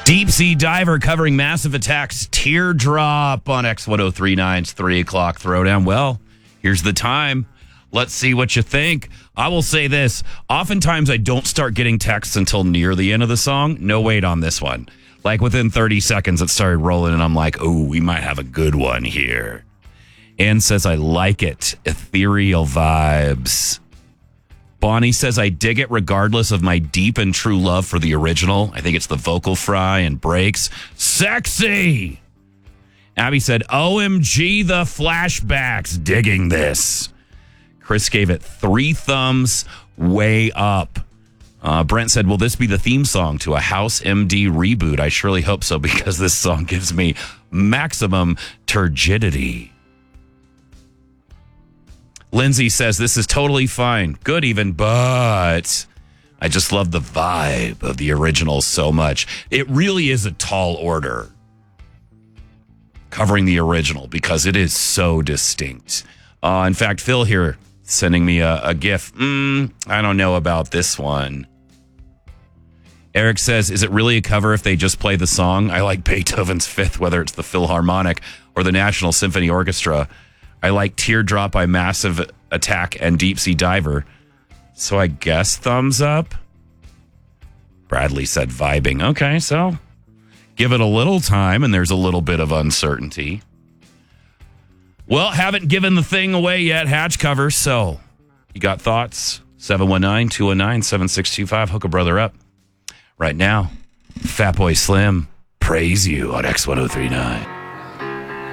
Deep Sea Diver covering Massive Attack's Teardrop on X1039's 3 o'clock throwdown. Well, here's the time. Let's see what you think. I will say this. Oftentimes, I don't start getting texts until near the end of the song. No wait on this one. Like within 30 seconds, it started rolling, and I'm like, oh, we might have a good one here. Ann says, I like it. Ethereal vibes. Bonnie says, I dig it regardless of my deep and true love for the original. I think it's the vocal fry and breaks. Sexy! Abby said, OMG, the flashbacks. Digging this. Chris gave it 3 thumbs way up. Brent said, will this be the theme song to a House MD reboot? I surely hope so, because this song gives me maximum turgidity. Lindsay says, this is totally fine. Good even, but I just love the vibe of the original so much. It really is a tall order covering the original because it is so distinct. In fact, Phil here sending me a GIF. I don't know about this one. Eric says, is it really a cover if they just play the song? I like Beethoven's Fifth, whether it's the Philharmonic or the National Symphony Orchestra. I like Teardrop by Massive Attack and Deep Sea Diver. So I guess thumbs up. Bradley said vibing. Okay, so give it a little time and there's a little bit of uncertainty. Well, haven't given the thing away yet, Hatch cover. So you got thoughts? 719-219-7625. Hook a brother up. Right now, Fatboy Slim, Praise You on X1039.